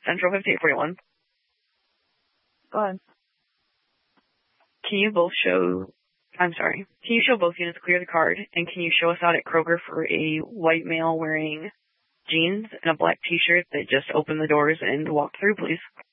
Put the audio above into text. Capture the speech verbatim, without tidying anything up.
Central fifty-eight forty-one. Go ahead. Can you both show, I'm sorry, can you show both units clear the card, and can you show us out at Kroger for a white male wearing jeans and a black t-shirt that just opened the doors and walked through, please?